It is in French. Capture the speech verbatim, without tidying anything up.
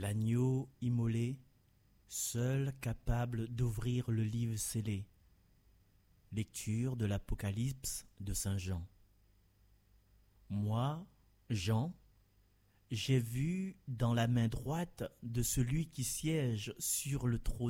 L'agneau immolé, seul capable d'ouvrir le livre scellé. Lecture de l'Apocalypse de saint Jean. Moi, Jean, j'ai vu dans la main droite de celui qui siège sur le trône